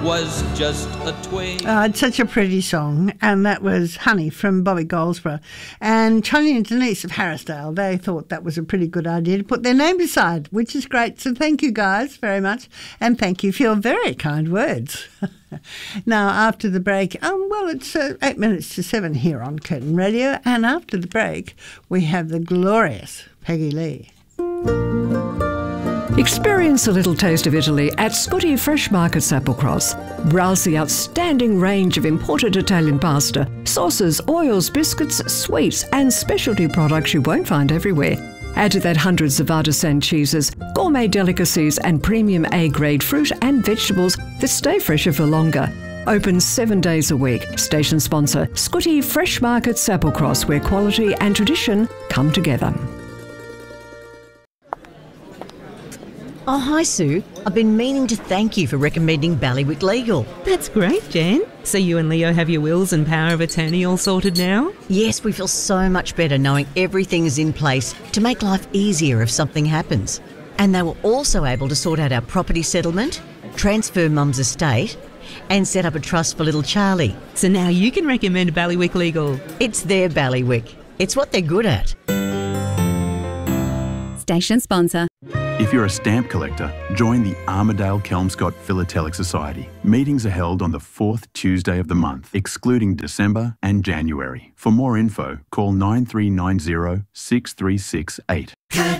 was just a twig. It's such a pretty song, and that was Honey from Bobby Goldsborough. And Tony and Denise of Harrisdale, they thought that was a pretty good idea to put their name beside, which is great. So thank you guys very much, and thank you for your very kind words. Now, after the break, it's 8 minutes to 7 here on Curtin Radio, and after the break, we have the glorious Peggy Lee. Experience a little taste of Italy at Scuti Fresh Markets Applecross. Browse the outstanding range of imported Italian pasta, sauces, oils, biscuits, sweets and specialty products you won't find everywhere. Add to that hundreds of artisan cheeses, gourmet delicacies and premium A-grade fruit and vegetables that stay fresher for longer. Open 7 days a week. Station sponsor, Scuti Fresh Markets Applecross, where quality and tradition come together. Oh, hi, Sue. I've been meaning to thank you for recommending Ballywick Legal. That's great, Jan. So you and Leo have your wills and power of attorney all sorted now? Yes, we feel so much better knowing everything is in place to make life easier if something happens. And they were also able to sort out our property settlement, transfer Mum's estate, and set up a trust for little Charlie. So now you can recommend Ballywick Legal. It's their Ballywick. It's what they're good at. Station sponsor. If you're a stamp collector, join the Armidale-Kelmscott Philatelic Society. Meetings are held on the 4th Tuesday of the month, excluding December and January. For more info, call 9390 6368.